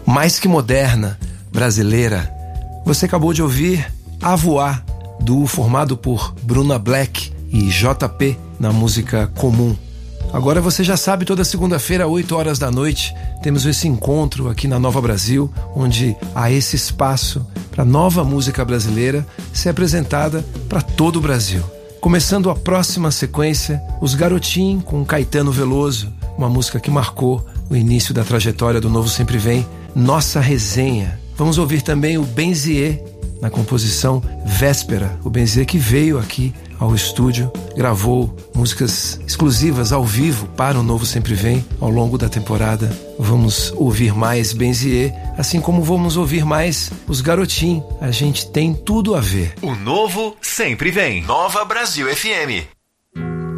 mais que moderna, brasileira. Você acabou de ouvir A Voar, duo formado por Bruna Black e JP na música Comum. Agora você já sabe, toda segunda-feira, 8 horas da noite, temos esse encontro aqui na Nova Brasil, onde há esse espaço para nova música brasileira ser apresentada para todo o Brasil. Começando a próxima sequência, Os Garotim com Caetano Veloso, uma música que marcou o início da trajetória do Novo Sempre Vem, Nossa Resenha. Vamos ouvir também o Benzier na composição Véspera, o Benzier que veio aqui ao estúdio, gravou músicas exclusivas ao vivo para o Novo Sempre Vem ao longo da temporada. Vamos ouvir mais Benzier, assim como vamos ouvir mais Os Garotim. A gente tem tudo a ver. O Novo Sempre Vem. Nova Brasil FM.